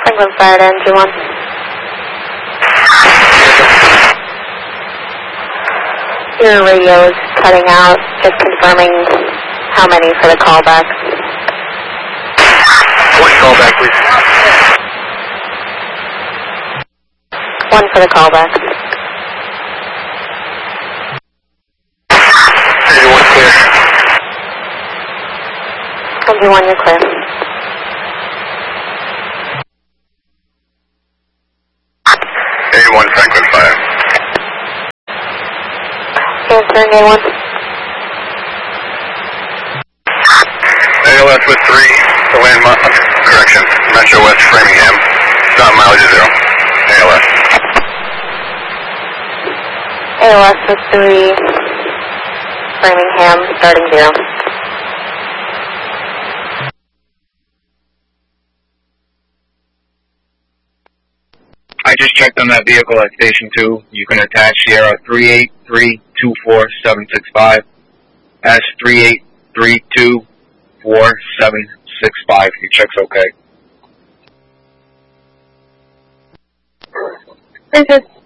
Franklin Fire to NG1. Your radio is cutting out, just confirming how many for the callback. One callback, please. One for the callback. 31 clear. NG1, you're clear. A1 Franklin Fire. Answering A1. ALS with 3, the land, correction, Metro West Framingham, stop mileage 0. ALS. ALS with 3, Framingham, starting 0. I just checked on that vehicle at Station 2. You can attach Sierra 38324-765 S38324-765. Your check's okay. This is